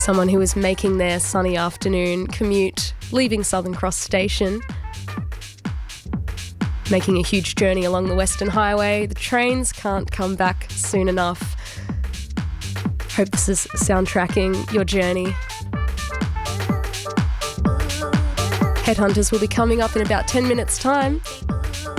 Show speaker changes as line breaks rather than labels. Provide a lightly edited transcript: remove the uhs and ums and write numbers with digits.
Someone who is making their sunny afternoon commute, leaving Southern Cross Station, making a huge journey along the Western Highway. The trains can't come back soon enough. Hope this is soundtracking your journey. Headhunters will be coming up in about 10 minutes' time.